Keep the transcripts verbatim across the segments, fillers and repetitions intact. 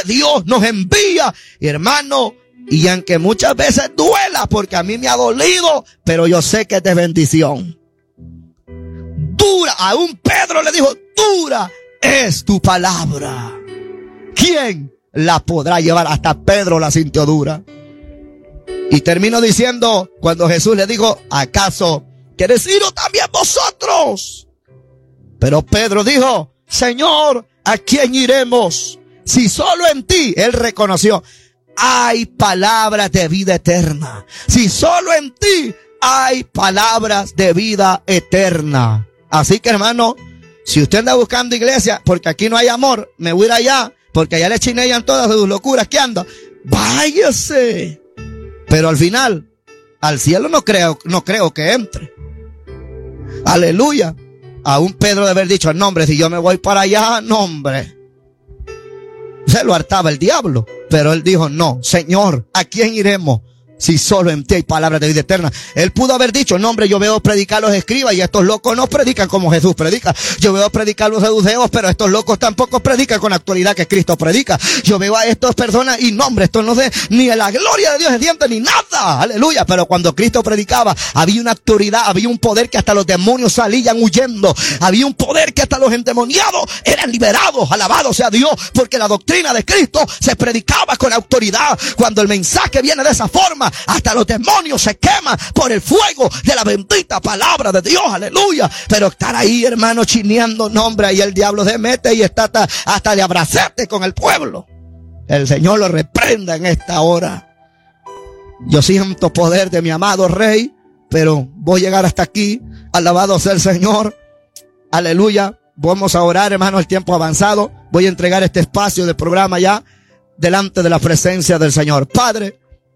Dios nos envía, y hermano, y aunque muchas veces duela, porque a mí me ha dolido, pero yo sé que es de bendición. Dura, aún Pedro le dijo, dura es tu palabra. ¿Quién la podrá llevar? Hasta Pedro la sintió dura. Y termino diciendo, cuando Jesús le dijo, ¿acaso queréis iros también vosotros? Pero Pedro dijo, Señor, ¿a quién iremos? Si solo en ti, él reconoció, hay palabras de vida eterna. Si solo en ti hay palabras de vida eterna. Así que, hermano, si usted anda buscando iglesia, porque aquí no hay amor, me voy a ir allá, porque allá le chinellan todas sus locuras que anda. Váyase. Pero al final, al cielo no creo, no creo que entre. Aleluya. Aún Pedro de haber dicho, no hombre, si yo me voy para allá, no hombre. Se lo hartaba el diablo. Pero él dijo, no, Señor, ¿a quién iremos? Si solo en ti hay palabras de vida eterna. Él pudo haber dicho, no hombre, yo veo predicar los escribas y estos locos no predican como Jesús predica. Yo veo predicar los saduceos, pero estos locos tampoco predican con la actualidad que Cristo predica. Yo veo a estas personas y no hombre, esto no sé, ni la gloria de Dios se siente ni nada. Aleluya. Pero cuando Cristo predicaba, había una autoridad, había un poder que hasta los demonios salían huyendo. Había un poder que hasta los endemoniados eran liberados. Alabado sea Dios, porque la doctrina de Cristo se predicaba con autoridad. Cuando el mensaje viene de esa forma, hasta los demonios se queman por el fuego de la bendita palabra de Dios, aleluya. Pero estar ahí, hermano, chineando nombre, y el diablo se mete y está hasta, hasta de abrazarte con el pueblo. El Señor lo reprenda en esta hora. Yo siento poder de mi amado Rey, pero voy a llegar hasta aquí. Alabado sea el Señor, aleluya. Vamos a orar, hermano, el tiempo avanzado. Voy a entregar este espacio del programa ya delante de la presencia del Señor. Padre,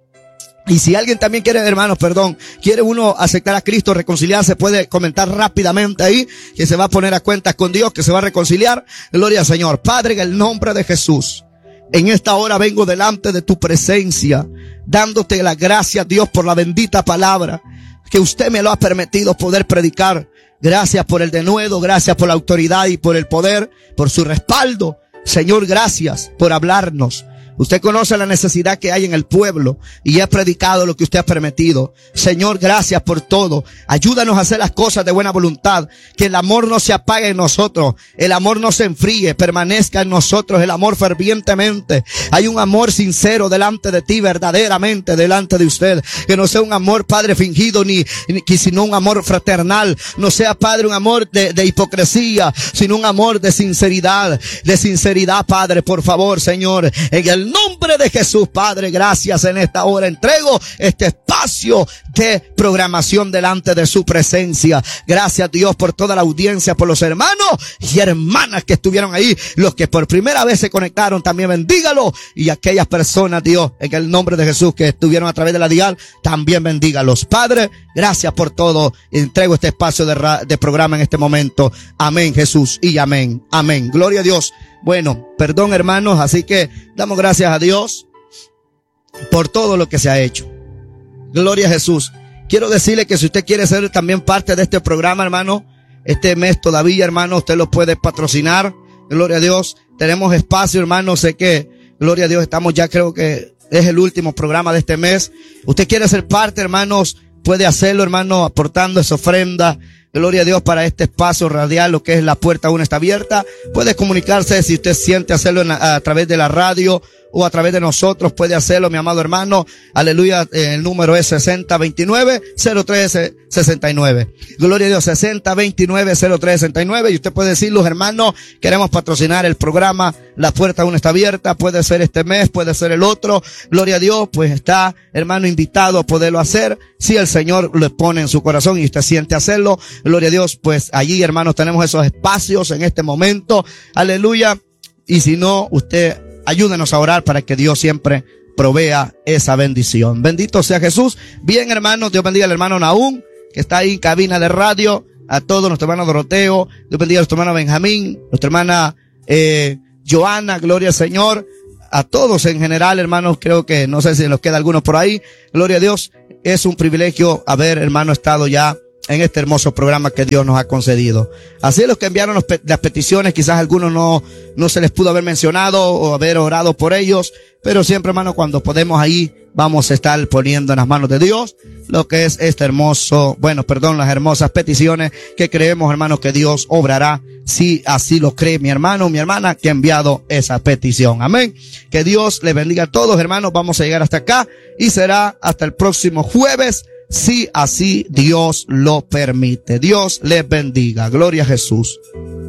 y si alguien también quiere, hermanos, perdón, quiere uno aceptar a Cristo, reconciliarse, puede comentar rápidamente ahí, que se va a poner a cuentas con Dios, que se va a reconciliar. Gloria al Señor. Padre, en el nombre de Jesús, en esta hora vengo delante de tu presencia, dándote las gracias, Dios, por la bendita palabra, que usted me lo ha permitido poder predicar. Gracias por el denuedo, gracias por la autoridad y por el poder, por su respaldo. Señor, gracias por hablarnos. Usted conoce la necesidad que hay en el pueblo y ha predicado lo que usted ha permitido. Señor, gracias por todo. Ayúdanos a hacer las cosas de buena voluntad. Que el amor no se apague en nosotros. El amor no se enfríe. Permanezca en nosotros el amor fervientemente. Hay un amor sincero delante de ti, verdaderamente delante de usted. Que no sea un amor, Padre, fingido, ni, ni sino un amor fraternal. No sea, Padre, un amor de, de hipocresía, sino un amor de sinceridad. De sinceridad, Padre, por favor, Señor. En el nombre de Jesús, Padre, gracias en esta hora. Entrego este espacio de programación delante de su presencia. Gracias, Dios, por toda la audiencia, por los hermanos y hermanas que estuvieron ahí, los que por primera vez se conectaron, también bendígalo. Y aquellas personas, Dios, en el nombre de Jesús, que estuvieron a través de la dial, también bendígalos. Padre, gracias por todo. Entrego este espacio de, ra- de programa en este momento. Amén, Jesús, y amén. Amén. Gloria a Dios. Bueno, perdón, hermanos, así que damos gracias a Dios por todo lo que se ha hecho. Gloria a Jesús. Quiero decirle que si usted quiere ser también parte de este programa, hermano, este mes todavía, hermano, usted lo puede patrocinar. Gloria a Dios. Tenemos espacio, hermano. Sé que, gloria a Dios, estamos ya, creo que es el último programa de este mes. Usted quiere ser parte, hermanos, puede hacerlo, hermano, aportando esa ofrenda. Gloria a Dios para este espacio radial, lo que es La Puerta Aún Está Abierta. Puede comunicarse si usted siente hacerlo en, a, a través de la radio o a través de nosotros. Puede hacerlo, mi amado hermano. Aleluya. El número es sesenta veintinueve cero tres sesenta y nueve. Gloria a Dios. sesenta veintinueve cero tres sesenta y nueve. Y usted puede decir, los hermanos, queremos patrocinar el programa La Puerta Aún Está Abierta. Puede ser este mes, puede ser el otro. Gloria a Dios. Pues está, hermano, invitado a poderlo hacer. Si el Señor lo pone en su corazón y usted siente hacerlo. Gloria a Dios. Pues allí, hermanos, tenemos esos espacios en este momento. Aleluya. Y si no, usted ayúdenos a orar para que Dios siempre provea esa bendición. Bendito sea Jesús. Bien, hermanos, Dios bendiga al hermano Nahum, que está ahí en cabina de radio. A todos, nuestro hermano Doroteo. Dios bendiga a nuestro hermano Benjamín, nuestra hermana eh, Joana, gloria al Señor. A todos en general, hermanos, creo que no sé si nos queda alguno por ahí. Gloria a Dios. Es un privilegio haber, hermano, estado ya en este hermoso programa que Dios nos ha concedido. Así los que enviaron los pe- las peticiones, quizás algunos no, no se les pudo haber mencionado o haber orado por ellos, pero siempre, hermano, cuando podemos ahí, vamos a estar poniendo en las manos de Dios lo que es este hermoso, bueno, perdón, las hermosas peticiones que creemos, hermano, que Dios obrará si así lo cree mi hermano, mi hermana que ha enviado esa petición. Amén. Que Dios les bendiga a todos, hermanos. Vamos a llegar hasta acá y será hasta el próximo jueves, si así Dios lo permite. Dios les bendiga. Gloria a Jesús.